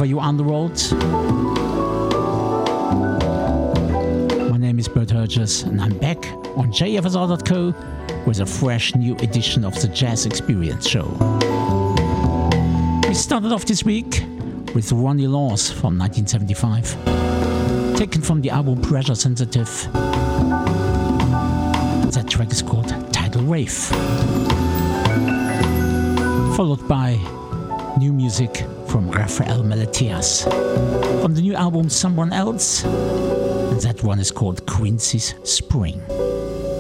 wherever you are on the road. My name is Bert Herges and I'm back on jfsr.co with a fresh new edition of the Jazz Experience Show. We started off this week with Ronnie Laws from 1975, taken from the album Pressure Sensitive. That track is called Tidal Wave. Followed by new music from Rafael Meletias from the new album Someone Else, and that one is called Quincy's Spring.